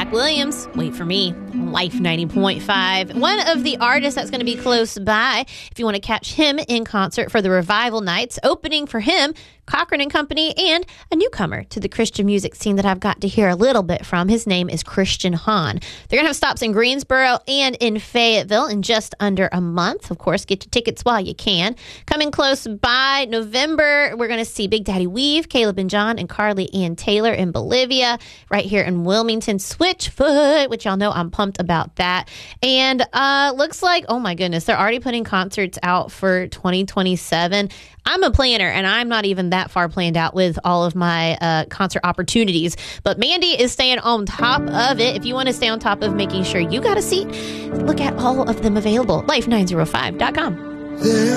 Zach Williams, Wait for Me, Life 90.5. One of the artists that's going to be close by, if you want to catch him in concert for the Revival Nights, opening for him, Cochran and Company, and a newcomer to the Christian music scene that I've got to hear a little bit from. His name is Christian Hahn. They're going to have stops in Greensboro and in Fayetteville in just under a month. Of course, get your tickets while you can. Coming close by November, we're going to see Big Daddy Weave, Caleb and John, and Carly Ann Taylor in Bolivia. Right here in Wilmington, Switchfoot, which y'all know I'm pumped about that. And looks like, oh my goodness, they're already putting concerts out for 2027. I'm a planner, and I'm not even that far planned out with all of my concert opportunities. But Mandy is staying on top of it. If you want to stay on top of making sure you got a seat, look at all of them available. Life905.com.